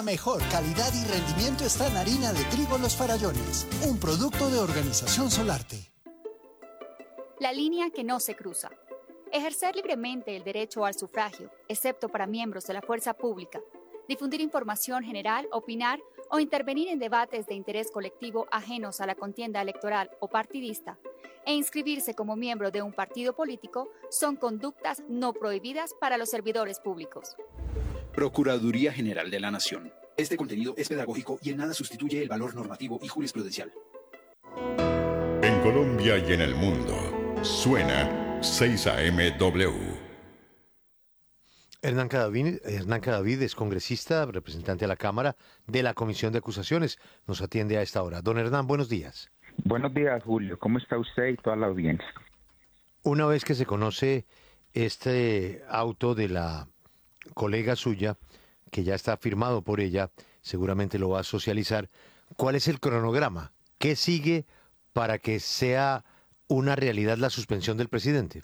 La mejor calidad y rendimiento está en harina de trigo Los Farallones, un producto de Organización Solarte. La línea que no se cruza. Ejercer libremente el derecho al sufragio, excepto para miembros de la fuerza pública. Difundir información general, opinar o intervenir en debates de interés colectivo ajenos a la contienda electoral o partidista, e inscribirse como miembro de un partido político son conductas no prohibidas para los servidores públicos. Procuraduría General de la Nación. Este contenido es pedagógico y en nada sustituye el valor normativo y jurisprudencial. En Colombia y en el mundo, suena 6 AM-W. Hernán Cadavid es congresista, representante a la Cámara de la Comisión de Acusaciones. Nos atiende a esta hora. Don Hernán, buenos días. Buenos días, Julio. ¿Cómo está usted y toda la audiencia? Una vez que se conoce este auto de la colega suya, que ya está firmado por ella, seguramente lo va a socializar, ¿cuál es el cronograma? ¿Qué sigue para que sea una realidad la suspensión del presidente?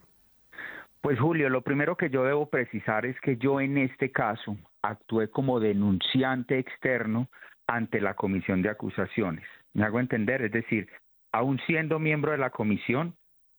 Pues Julio, lo primero que yo debo precisar es que yo en este caso actué como denunciante externo ante la Comisión de Acusaciones. ¿Me hago entender? Es decir, aún siendo miembro de la comisión,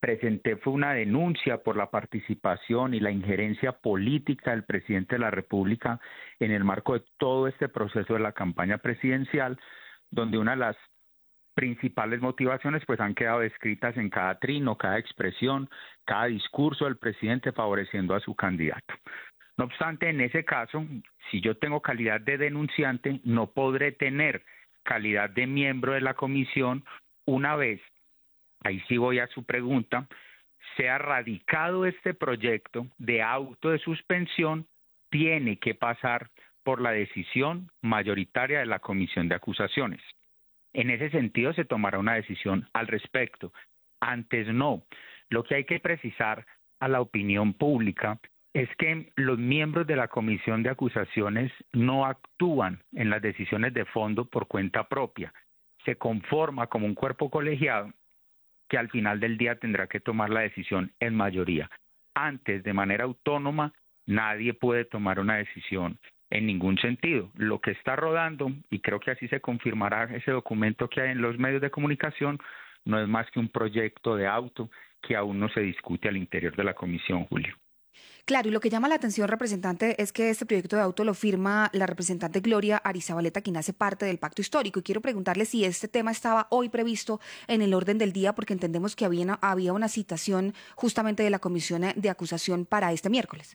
fue una denuncia por la participación y la injerencia política del presidente de la República en el marco de todo este proceso de la campaña presidencial, donde una de las principales motivaciones pues han quedado descritas en cada trino, cada expresión, cada discurso del presidente favoreciendo a su candidato. No obstante, en ese caso, si yo tengo calidad de denunciante, no podré tener calidad de miembro de la comisión una vez, ahí sí voy a su pregunta, sea radicado este proyecto de auto de suspensión, tiene que pasar por la decisión mayoritaria de la Comisión de Acusaciones. En ese sentido se tomará una decisión al respecto. Antes no. Lo que hay que precisar a la opinión pública es que los miembros de la Comisión de Acusaciones no actúan en las decisiones de fondo por cuenta propia. Se conforma como un cuerpo colegiado que al final del día tendrá que tomar la decisión en mayoría. Antes, de manera autónoma, nadie puede tomar una decisión en ningún sentido. Lo que está rodando, y creo que así se confirmará ese documento que hay en los medios de comunicación, no es más que un proyecto de auto que aún no se discute al interior de la comisión, Julio. Claro, y lo que llama la atención, representante, es que este proyecto de auto lo firma la representante Gloria Arizabaleta, quien hace parte del pacto histórico. Y quiero preguntarle si este tema estaba hoy previsto en el orden del día, porque entendemos que había una citación justamente de la Comisión de Acusación para este miércoles.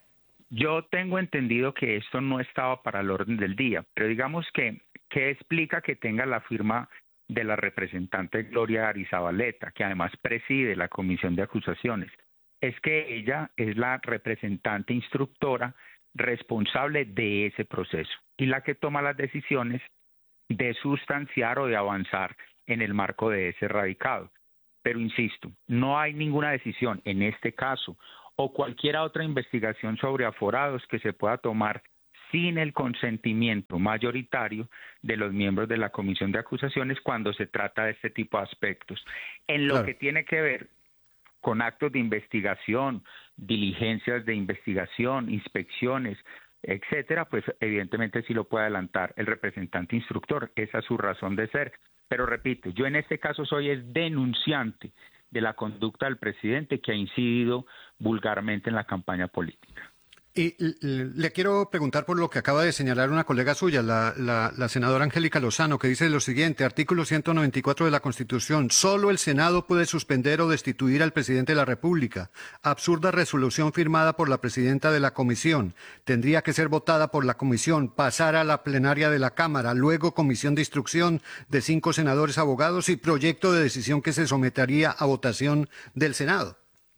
Yo tengo entendido que esto no estaba para el orden del día, pero digamos que explica que tenga la firma de la representante Gloria Arizabaleta, que además preside la Comisión de Acusaciones. Es que ella es la representante instructora responsable de ese proceso y la que toma las decisiones de sustanciar o de avanzar en el marco de ese radicado. Pero insisto, no hay ninguna decisión en este caso o cualquier otra investigación sobre aforados que se pueda tomar sin el consentimiento mayoritario de los miembros de la Comisión de Acusaciones cuando se trata de este tipo de aspectos. En lo que tiene que ver con actos de investigación, diligencias de investigación, inspecciones, etcétera, pues evidentemente sí lo puede adelantar el representante instructor, esa es su razón de ser. Pero repito, yo en este caso soy el denunciante de la conducta del presidente que ha incidido vulgarmente en la campaña política. Y le quiero preguntar por lo que acaba de señalar una colega suya, la senadora Angélica Lozano, que dice lo siguiente: artículo 194 de la Constitución, solo el Senado puede suspender o destituir al presidente de la República. Absurda resolución firmada por la presidenta de la comisión. Tendría que ser votada por la comisión, pasar a la plenaria de la Cámara, luego comisión de instrucción de 5 senadores abogados y proyecto de decisión que se sometería a votación del Senado.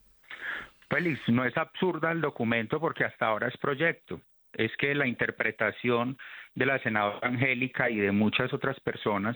Félix, no es absurda el documento porque hasta ahora es proyecto. Es que la interpretación de la senadora Angélica y de muchas otras personas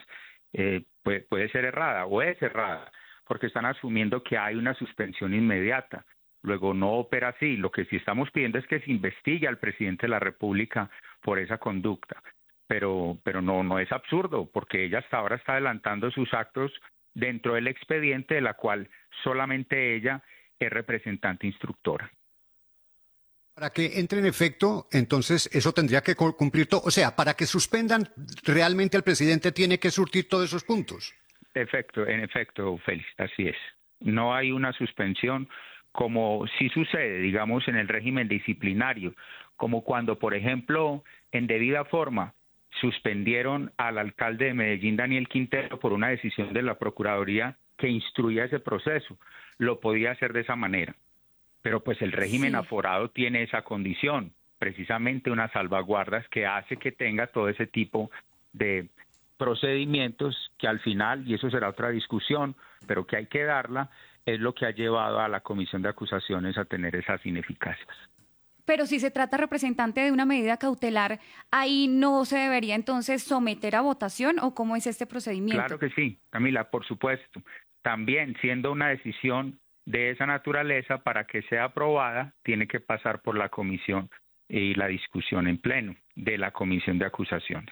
puede ser errada o es errada, porque están asumiendo que hay una suspensión inmediata. Luego no opera así. Lo que sí estamos pidiendo es que se investigue al presidente de la República por esa conducta. Pero no es absurdo, porque ella hasta ahora está adelantando sus actos dentro del expediente, de la cual solamente ella es representante instructora. Para que entre en efecto, entonces eso tendría que cumplir todo. O sea, para que suspendan, realmente el presidente tiene que surtir todos esos puntos. En efecto, Félix, así es. No hay una suspensión como sí sucede, digamos, en el régimen disciplinario, como cuando, por ejemplo, en debida forma suspendieron al alcalde de Medellín, Daniel Quintero, por una decisión de la Procuraduría que instruía ese proceso. Lo podía hacer de esa manera. Pero pues el régimen aforado tiene esa condición, precisamente unas salvaguardas que hace que tenga todo ese tipo de procedimientos que al final, y eso será otra discusión, pero que hay que darla, es lo que ha llevado a la Comisión de Acusaciones a tener esas ineficacias. Pero si se trata, representante, de una medida cautelar, ¿ahí no se debería entonces someter a votación o cómo es este procedimiento? Claro que sí, Camila, por supuesto. También siendo una decisión de esa naturaleza, para que sea aprobada, tiene que pasar por la comisión y la discusión en pleno de la Comisión de Acusaciones.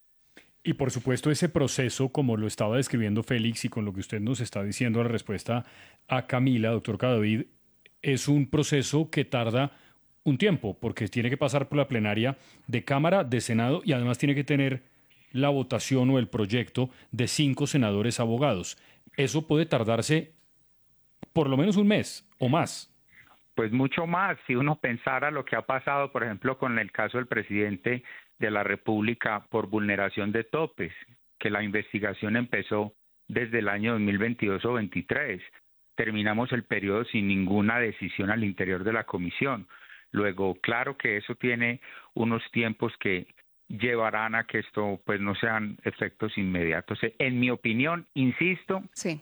Y por supuesto ese proceso, como lo estaba describiendo Félix y con lo que usted nos está diciendo a la respuesta a Camila, doctor Cadavid, es un proceso que tarda un tiempo, porque tiene que pasar por la plenaria de Cámara, de Senado, y además tiene que tener la votación o el proyecto de 5 senadores abogados. Eso puede tardarse por lo menos un mes o más. Pues mucho más, si uno pensara lo que ha pasado, por ejemplo, con el caso del presidente de la República por vulneración de topes, que la investigación empezó desde el año 2022 o 23. Terminamos el periodo sin ninguna decisión al interior de la comisión. Luego, claro que eso tiene unos tiempos que llevarán a que esto pues no sean efectos inmediatos. En mi opinión, insisto,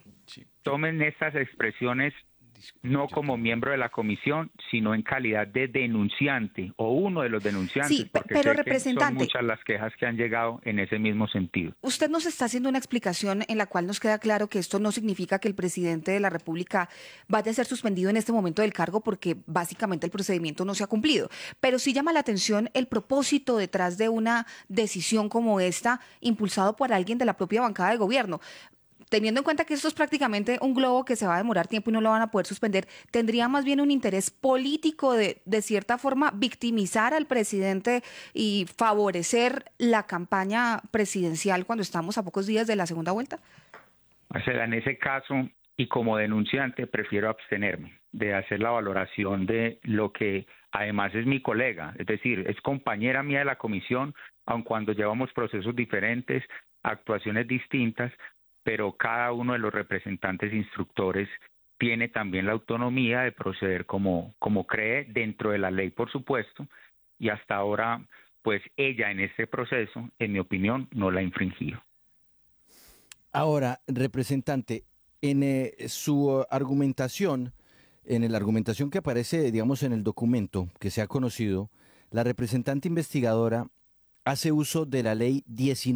tomen estas expresiones no como miembro de la comisión, sino en calidad de denunciante o uno de los denunciantes, sí, porque pero sé representante, que son muchas las quejas que han llegado en ese mismo sentido. Usted nos está haciendo una explicación en la cual nos queda claro que esto no significa que el presidente de la República vaya a ser suspendido en este momento del cargo, porque básicamente el procedimiento no se ha cumplido. Pero sí llama la atención el propósito detrás de una decisión como esta, impulsado por alguien de la propia bancada de gobierno. Teniendo en cuenta que esto es prácticamente un globo que se va a demorar tiempo y no lo van a poder suspender, ¿tendría más bien un interés político de cierta forma victimizar al presidente y favorecer la campaña presidencial cuando estamos a pocos días de la segunda vuelta? O sea, en ese caso, y como denunciante, prefiero abstenerme de hacer la valoración de lo que además es mi colega, es decir, es compañera mía de la comisión, aun cuando llevamos procesos diferentes, actuaciones distintas, pero cada uno de los representantes instructores tiene también la autonomía de proceder como cree, dentro de la ley, por supuesto, y hasta ahora, pues ella en este proceso, en mi opinión, no la ha infringido. Ahora, representante, en su argumentación, en la argumentación que aparece, digamos, en el documento que se ha conocido, la representante investigadora hace uso de la ley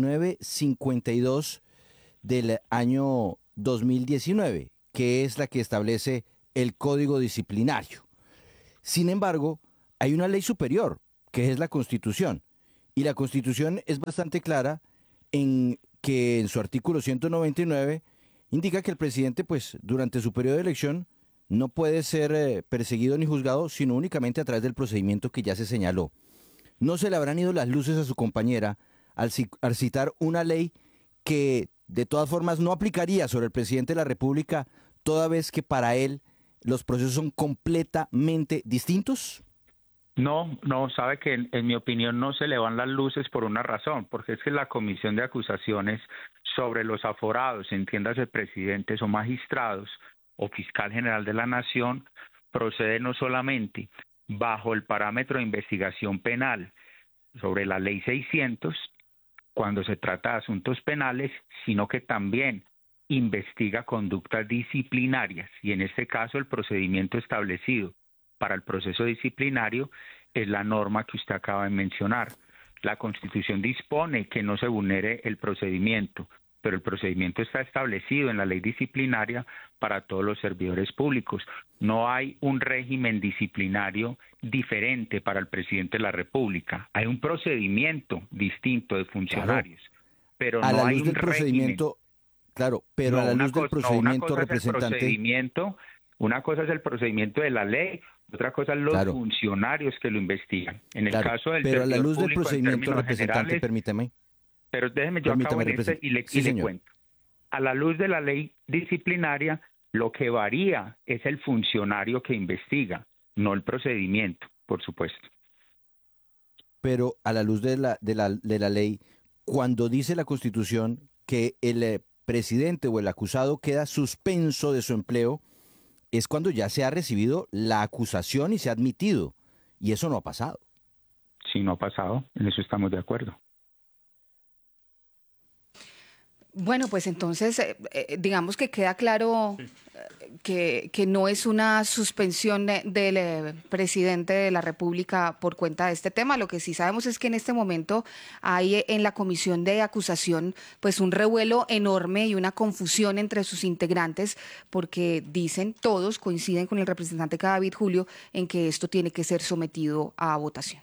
1952 del año 2019, que es la que establece el Código Disciplinario. Sin embargo, hay una ley superior, que es la Constitución, y la Constitución es bastante clara en que en su artículo 199 indica que el presidente, pues, durante su periodo de elección no puede ser perseguido ni juzgado, sino únicamente a través del procedimiento que ya se señaló. No se le habrán ido las luces a su compañera al citar una ley que de todas formas no aplicaría sobre el presidente de la República, toda vez que para él los procesos son completamente distintos? No, sabe que en mi opinión no se le van las luces por una razón, porque es que la Comisión de Acusaciones sobre los aforados, entiéndase presidentes o magistrados o fiscal general de la Nación, procede no solamente bajo el parámetro de investigación penal sobre la Ley 600, cuando se trata de asuntos penales, sino que también investiga conductas disciplinarias, y en este caso el procedimiento establecido para el proceso disciplinario es la norma que usted acaba de mencionar. La Constitución dispone que no se vulnere el procedimiento, pero el procedimiento está establecido en la ley disciplinaria para todos los servidores públicos. No hay un régimen disciplinario diferente para el presidente de la República. Hay un procedimiento distinto de funcionarios, pero no hay un procedimiento. Claro, pero a la luz del procedimiento, representante. Una cosa es el procedimiento de la ley, Otra cosa es los funcionarios que lo investigan. En el caso del pero a la luz del público, procedimiento, representante, permítame. Pero déjeme, yo acabo en este y le cuento. A la luz de la ley disciplinaria, lo que varía es el funcionario que investiga, no el procedimiento, por supuesto. Pero a la luz de la ley, cuando dice la Constitución que el presidente o el acusado queda suspenso de su empleo, es cuando ya se ha recibido la acusación y se ha admitido. Y eso no ha pasado. Sí, no ha pasado. En eso estamos de acuerdo. Bueno, pues entonces, digamos que queda claro que no es una suspensión del presidente de la República por cuenta de este tema. Lo que sí sabemos es que en este momento hay en la comisión de acusación pues un revuelo enorme y una confusión entre sus integrantes, porque dicen, todos coinciden con el representante Cadavid, Julio, en que esto tiene que ser sometido a votación.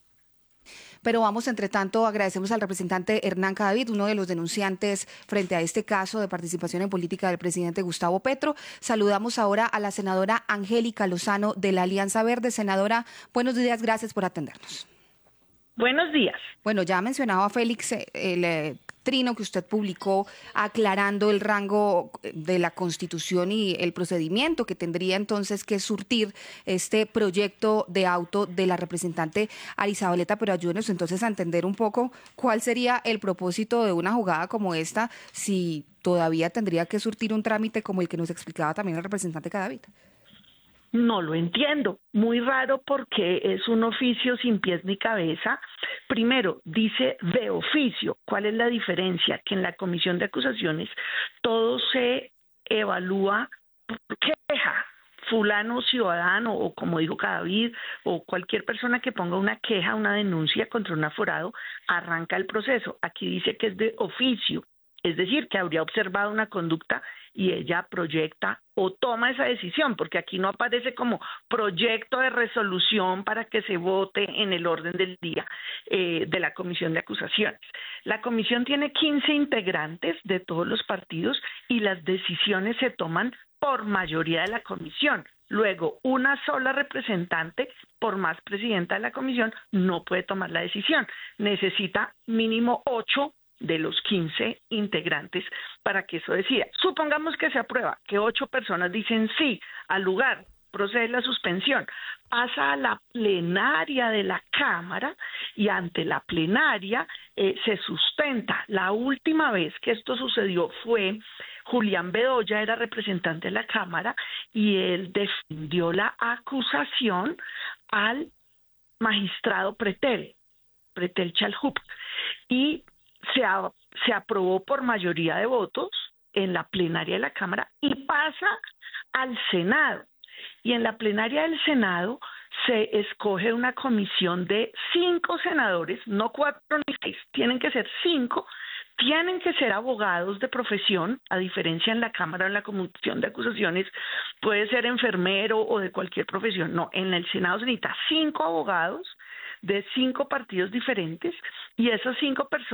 Pero vamos, entre tanto, agradecemos al representante Hernán Cadavid, uno de los denunciantes frente a este caso de participación en política del presidente Gustavo Petro. Saludamos ahora a la senadora Angélica Lozano de la Alianza Verde. Senadora, buenos días, gracias por atendernos. Buenos días. Bueno, ya mencionaba Félix el trino que usted publicó aclarando el rango de la Constitución y el procedimiento que tendría entonces que surtir este proyecto de auto de la representante Arizabaleta, pero ayúdenos entonces a entender un poco cuál sería el propósito de una jugada como esta, si todavía tendría que surtir un trámite como el que nos explicaba también el representante Cadavid. No lo entiendo, muy raro porque es un oficio sin pies ni cabeza. Primero, dice de oficio. ¿Cuál es la diferencia? Que en la comisión de acusaciones todo se evalúa por queja. Fulano ciudadano, o como dijo Cadavid, o cualquier persona que ponga una queja, una denuncia contra un aforado, arranca el proceso. Aquí dice que es de oficio. Es decir, que habría observado una conducta y ella proyecta o toma esa decisión, porque aquí no aparece como proyecto de resolución para que se vote en el orden del día de la comisión de acusaciones. La comisión tiene 15 integrantes de todos los partidos y las decisiones se toman por mayoría de la comisión. Luego, una sola representante, por más presidenta de la comisión, no puede tomar la decisión. Necesita mínimo 8 de los 15 integrantes para que eso decida. Supongamos que se aprueba, que 8 personas dicen sí al lugar, procede la suspensión, pasa a la plenaria de la Cámara y ante la plenaria se sustenta. La última vez que esto sucedió fue Julián Bedoya, era representante de la Cámara, y él defendió la acusación al magistrado Pretel Chalhup, y se aprobó por mayoría de votos en la plenaria de la Cámara y pasa al Senado. Y en la plenaria del Senado se escoge una comisión de 5 senadores, no 4 ni 6, tienen que ser 5, tienen que ser abogados de profesión, a diferencia en la Cámara, en la comisión de acusaciones, puede ser enfermero o de cualquier profesión. No, en el Senado se necesita 5 abogados de 5 partidos diferentes, y esas 5 personas